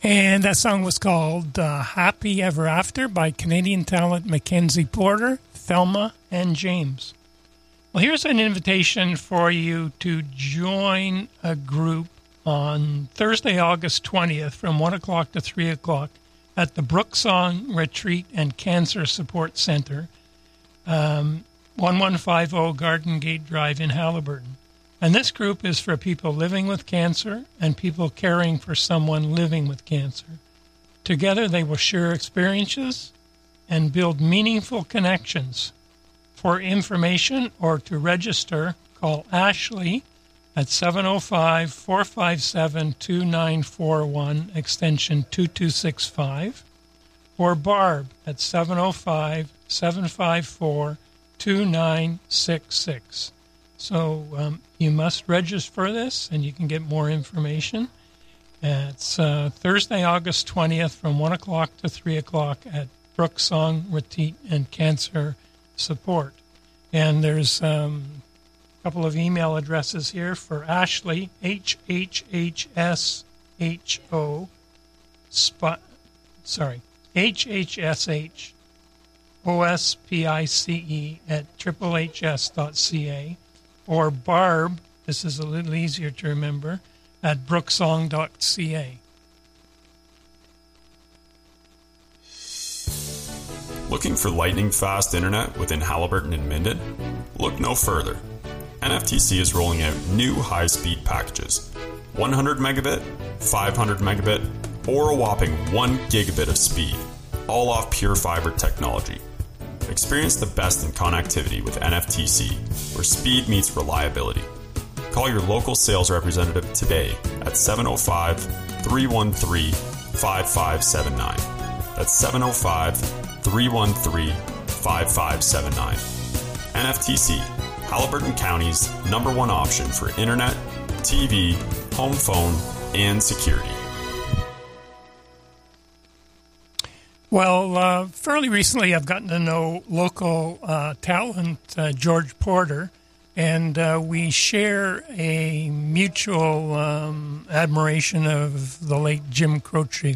And that song was called Happy Ever After by Canadian talent Mackenzie Porter, Thelma, and James. Well, here's an invitation for you to join a group on Thursday, August 20th from 1 o'clock to 3 o'clock at the Brooksong Retreat and Cancer Support Center, 1150 Garden Gate Drive in Haliburton. And this group is for people living with cancer and people caring for someone living with cancer. Together, they will share experiences and build meaningful connections. For information or to register, call Ashley at 705-457-2941, extension 2265, or Barb at 705-754-2966. So you must register for this, and you can get more information. It's Thursday, August 20th from 1 o'clock to 3 o'clock at Brooksong Retreat and Cancer Support. And there's a couple of email addresses here for Ashley, HHHSHO, HHSH, OSPICE at triplehs.ca, or Barb, this is a little easier to remember, at brooksong.ca. Looking for lightning-fast internet within Haliburton and Minden? Look no further. NFTC is rolling out new high-speed packages. 100 megabit, 500 megabit, or a whopping 1 gigabit of speed, all off pure fiber technology. Experience the best in connectivity with NFTC, where speed meets reliability. Call your local sales representative today at 705-313-5579. That's 705-313-5579. NFTC, Haliburton County's #1 option for internet, TV, home phone, and security. Well, fairly recently I've gotten to know local talent, George Porter, and we share a mutual admiration of the late Jim Croce.